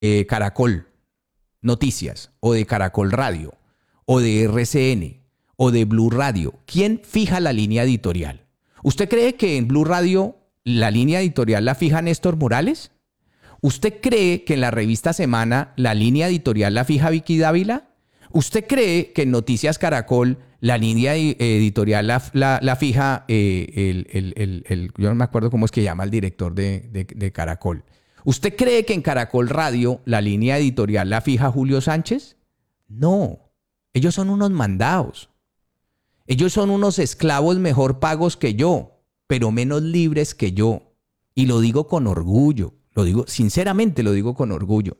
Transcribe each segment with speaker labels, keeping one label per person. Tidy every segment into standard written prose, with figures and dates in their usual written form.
Speaker 1: Caracol Noticias, o de Caracol Radio, o de RCN, o de Blue Radio, ¿quién fija la línea editorial? ¿Usted cree que en Blue Radio la línea editorial la fija Néstor Morales? ¿Usted cree que en la revista Semana la línea editorial la fija Vicky Dávila? ¿Usted cree que en Noticias Caracol la línea editorial la fija yo no me acuerdo cómo es que llama el director de Caracol? ¿Usted cree que en Caracol Radio la línea editorial la fija Julio Sánchez? No, ellos son unos mandados. Ellos son unos esclavos mejor pagos que yo, pero menos libres que yo. Y lo digo con orgullo, sinceramente lo digo con orgullo.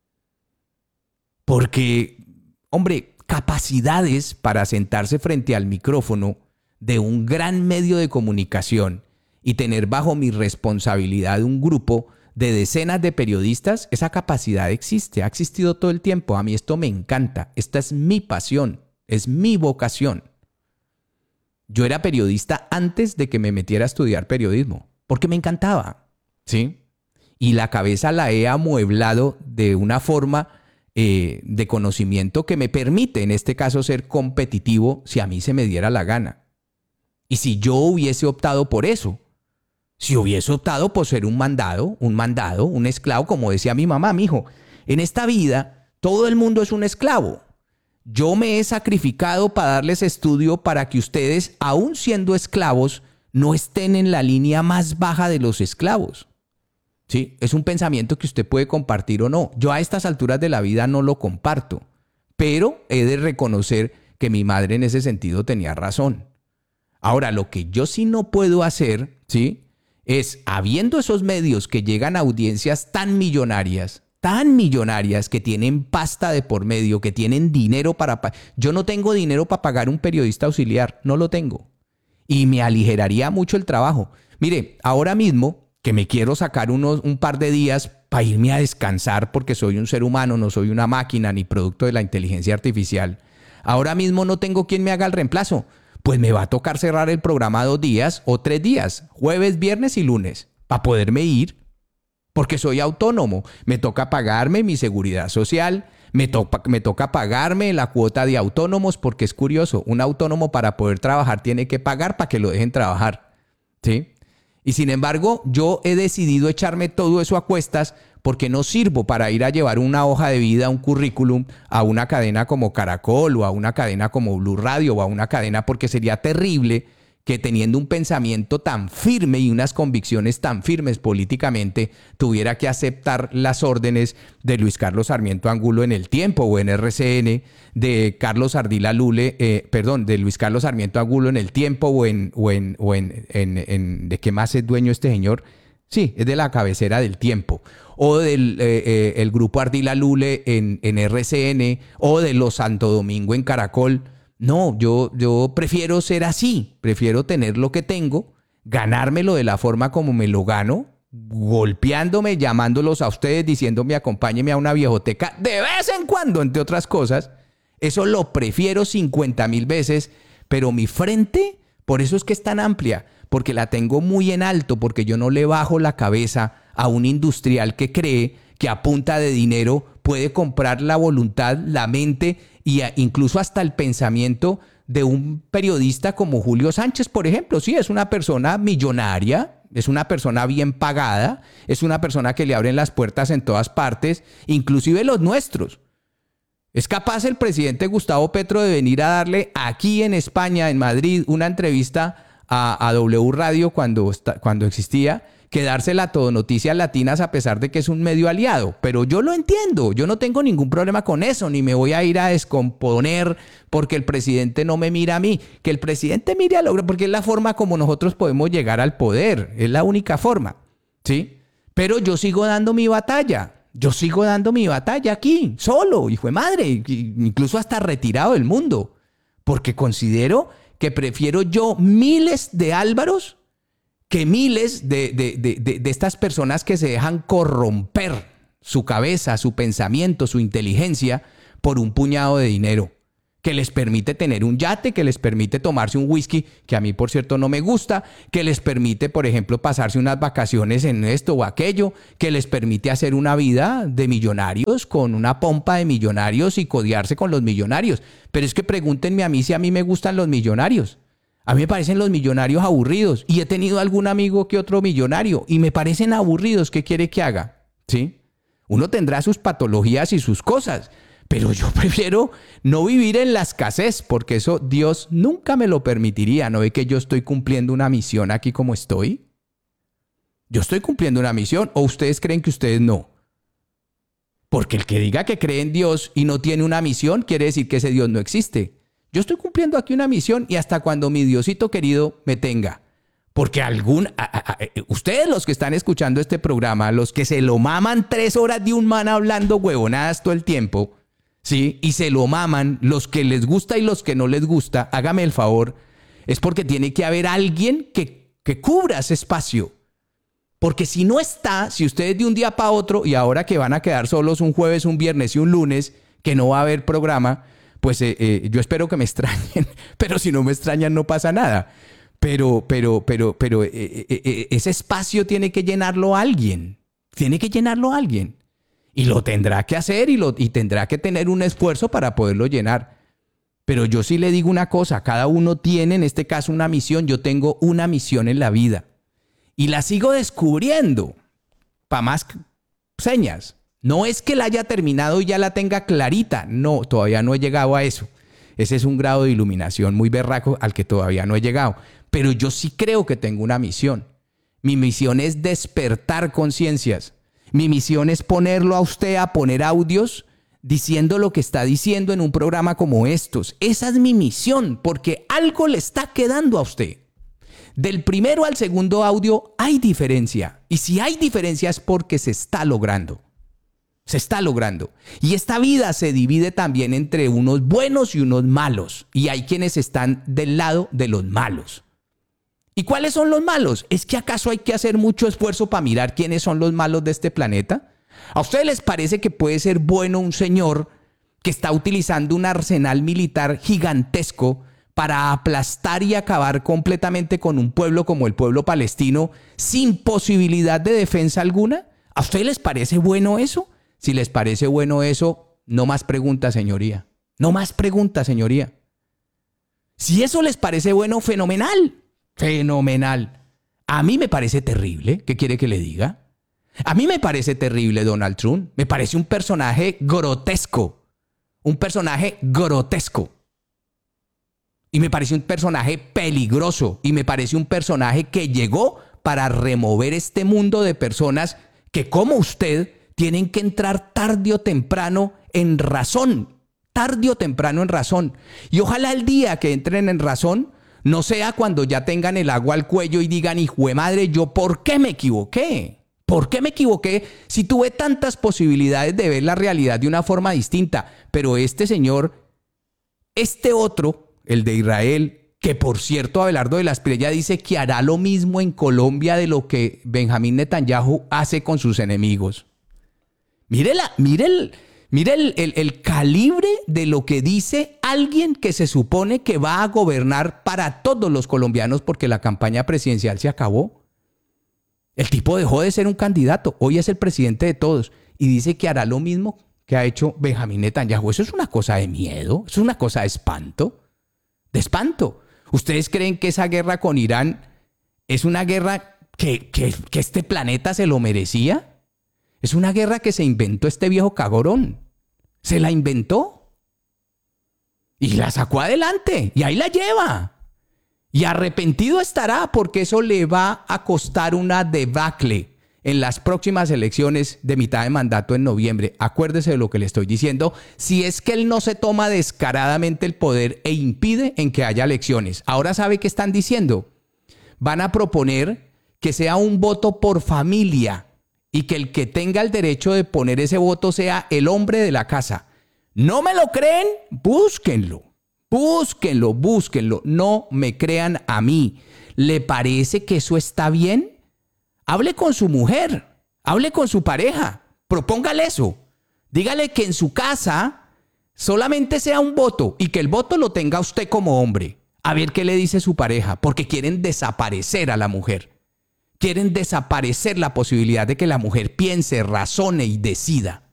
Speaker 1: Porque, hombre, capacidades para sentarse frente al micrófono de un gran medio de comunicación y tener bajo mi responsabilidad un grupo de decenas de periodistas, esa capacidad existe, ha existido todo el tiempo. A mí esto me encanta, esta es mi pasión, es mi vocación. Yo era periodista antes de que me metiera a estudiar periodismo, porque me encantaba, ¿sí? Y la cabeza la he amueblado de una forma de conocimiento que me permite, en este caso, ser competitivo si a mí se me diera la gana. Y si yo hubiese optado por eso, si hubiese optado por ser un mandado, un esclavo, como decía mi mamá, mijo, en esta vida todo el mundo es un esclavo. Yo me he sacrificado para darles estudio para que ustedes, aún siendo esclavos, no estén en la línea más baja de los esclavos. ¿Sí? Es un pensamiento que usted puede compartir o no. Yo a estas alturas de la vida no lo comparto, pero he de reconocer que mi madre en ese sentido tenía razón. Ahora, lo que yo sí no puedo hacer, ¿sí?, es, habiendo esos medios que llegan a audiencias tan millonarias, que tienen pasta de por medio, que tienen dinero para... Yo no tengo dinero para pagar un periodista auxiliar, no lo tengo. Y me aligeraría mucho el trabajo. Mire, ahora mismo que me quiero sacar un par de días para irme a descansar porque soy un ser humano, no soy una máquina ni producto de la inteligencia artificial. Ahora mismo no tengo quien me haga el reemplazo. Pues me va a tocar cerrar el programa 2 días o 3 días, jueves, viernes y lunes, para poderme ir. Porque soy autónomo, me toca pagarme mi seguridad social, me toca pagarme la cuota de autónomos, porque es curioso, un autónomo para poder trabajar tiene que pagar para que lo dejen trabajar, ¿sí? Y sin embargo, yo he decidido echarme todo eso a cuestas porque no sirvo para ir a llevar una hoja de vida, un currículum a una cadena como Caracol o a una cadena como Blue Radio o a una cadena, porque sería terrible que teniendo un pensamiento tan firme y unas convicciones tan firmes políticamente, tuviera que aceptar las órdenes de Luis Carlos Sarmiento Angulo en El Tiempo o en RCN, de Carlos Ardila Lule, de Luis Carlos Sarmiento Angulo en El Tiempo o ¿de qué más es dueño este señor? Sí, es de la cabecera del Tiempo, o del el grupo Ardila Lule en RCN, o de Los Santo Domingo en Caracol. No, yo prefiero ser así, prefiero tener lo que tengo, ganármelo de la forma como me lo gano, golpeándome, llamándolos a ustedes, diciéndome acompáñeme a una viejoteca de vez en cuando, entre otras cosas. Eso lo prefiero 50,000 veces, pero mi frente, por eso es que es tan amplia, porque la tengo muy en alto, porque yo no le bajo la cabeza a un industrial que cree que a punta de dinero puede comprar la voluntad, la mente y incluso hasta el pensamiento de un periodista como Julio Sánchez, por ejemplo. Sí, es una persona millonaria, es una persona bien pagada, es una persona que le abren las puertas en todas partes, inclusive los nuestros. ¿Es capaz el presidente Gustavo Petro de venir a darle aquí en España, en Madrid, una entrevista a W Radio cuando existía, que dársela a Todo Noticias Latinas a pesar de que es un medio aliado? Pero yo lo entiendo, yo no tengo ningún problema con eso, ni me voy a ir a descomponer porque el presidente no me mira a mí. Que el presidente mire a logro, porque es la forma como nosotros podemos llegar al poder, es la única forma, ¿sí? Pero yo sigo dando mi batalla. Yo sigo dando mi batalla aquí, solo, hijo de madre, incluso hasta retirado del mundo, porque considero que prefiero yo miles de Álvaros que miles de estas personas que se dejan corromper su cabeza, su pensamiento, su inteligencia por un puñado de dinero, que les permite tener un yate, que les permite tomarse un whisky, que a mí, por cierto, no me gusta, que les permite, por ejemplo, pasarse unas vacaciones en esto o aquello, que les permite hacer una vida de millonarios con una pompa de millonarios y codearse con los millonarios. Pero es que pregúntenme a mí si a mí me gustan los millonarios. A mí me parecen los millonarios aburridos y he tenido algún amigo que otro millonario y me parecen aburridos. ¿Qué quiere que haga? ¿Sí? Uno tendrá sus patologías y sus cosas, pero yo prefiero no vivir en la escasez, porque eso Dios nunca me lo permitiría. ¿No ve que yo estoy cumpliendo una misión aquí como estoy? Yo estoy cumpliendo una misión, ¿o ustedes creen que ustedes no? Porque el que diga que cree en Dios y no tiene una misión, quiere decir que ese Dios no existe. Yo estoy cumpliendo aquí una misión y hasta cuando mi Diosito querido me tenga. Porque ustedes los que están escuchando este programa, los que se lo maman 3 horas de un man hablando huevonadas todo el tiempo, ¿sí? Y se lo maman, los que les gusta y los que no les gusta, hágame el favor, es porque tiene que haber alguien que cubra ese espacio. Porque si no está, si ustedes de un día para otro, y ahora que van a quedar solos un jueves, un viernes y un lunes, que no va a haber programa, pues yo espero que me extrañen, pero si no me extrañan no pasa nada. Pero ese espacio tiene que llenarlo alguien. Tiene que llenarlo alguien. Y lo tendrá que hacer y tendrá que tener un esfuerzo para poderlo llenar. Pero yo sí le digo una cosa, cada uno tiene en este caso una misión. Yo tengo una misión en la vida. Y la sigo descubriendo. Para más señas. No es que la haya terminado y ya la tenga clarita. No, todavía no he llegado a eso. Ese es un grado de iluminación muy berraco al que todavía no he llegado. Pero yo sí creo que tengo una misión. Mi misión es despertar conciencias. Mi misión es ponerlo a usted a poner audios diciendo lo que está diciendo en un programa como estos. Esa es mi misión, porque algo le está quedando a usted. Del primero al segundo audio hay diferencia. Y si hay diferencia es porque se está logrando. Se está logrando. Y esta vida se divide también entre unos buenos y unos malos. Y hay quienes están del lado de los malos. ¿Y cuáles son los malos? ¿Es que acaso hay que hacer mucho esfuerzo para mirar quiénes son los malos de este planeta? ¿A ustedes les parece que puede ser bueno un señor que está utilizando un arsenal militar gigantesco para aplastar y acabar completamente con un pueblo como el pueblo palestino sin posibilidad de defensa alguna? ¿A ustedes les parece bueno eso? Si les parece bueno eso, no más preguntas, señoría. No más preguntas, señoría. Si eso les parece bueno, fenomenal. Fenomenal. A mí me parece terrible. ¿Qué quiere que le diga? A mí me parece terrible Donald Trump. Me parece un personaje grotesco. Un personaje grotesco. Y me parece un personaje peligroso. Y me parece un personaje que llegó para remover este mundo de personas que, como usted, tienen que entrar tarde o temprano en razón. Tarde o temprano en razón. Y ojalá el día que entren en razón no sea cuando ya tengan el agua al cuello y digan, hijo de madre, ¿yo por qué me equivoqué? ¿Por qué me equivoqué si tuve tantas posibilidades de ver la realidad de una forma distinta? Pero este señor, este otro, el de Israel, que por cierto Abelardo de la Espriella dice que hará lo mismo en Colombia de lo que Benjamín Netanyahu hace con sus enemigos. Mire el calibre de lo que dice alguien que se supone que va a gobernar para todos los colombianos porque la campaña presidencial se acabó. El tipo dejó de ser un candidato, hoy es el presidente de todos y dice que hará lo mismo que ha hecho Benjamín Netanyahu. Eso es una cosa de miedo, eso es una cosa de espanto. De espanto. ¿Ustedes creen que esa guerra con Irán es una guerra que este planeta se lo merecía? Es una guerra que se inventó este viejo cagorón. Se la inventó. Y la sacó adelante. Y ahí la lleva. Y arrepentido estará porque eso le va a costar una debacle en las próximas elecciones de mitad de mandato en noviembre. Acuérdese de lo que le estoy diciendo. Si es que él no se toma descaradamente el poder e impide en que haya elecciones. Ahora sabe qué están diciendo. Van a proponer que sea un voto por familia. Y que el que tenga el derecho de poner ese voto sea el hombre de la casa. ¿No me lo creen? Búsquenlo. Búsquenlo, búsquenlo. No me crean a mí. ¿Le parece que eso está bien? Hable con su mujer. Hable con su pareja. Propóngale eso. Dígale que en su casa Solamente sea un voto y que el voto lo tenga usted como hombre. A ver qué le dice su pareja, porque quieren desaparecer a la mujer. Quieren desaparecer la posibilidad de que la mujer piense, razone y decida.